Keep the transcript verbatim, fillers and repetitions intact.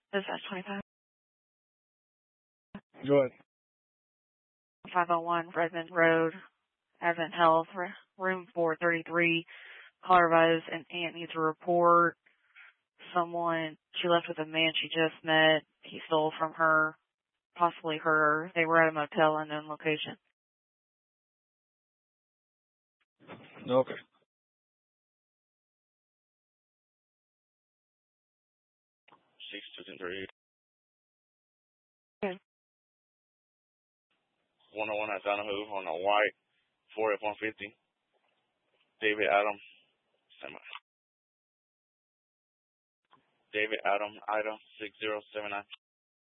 Dispatch twenty-five. Go ahead. five oh one Redmond Road, Advent Health, room four thirty-three. Caller advised an aunt needs a report. Someone, she left with a man she just met. He stole from her, possibly her. They were at a motel, unknown location. Okay. Six two ten three. Okay. One oh one at Donahue on a white four F one fifty. David Adam. David Adam Ida six zero seven nine.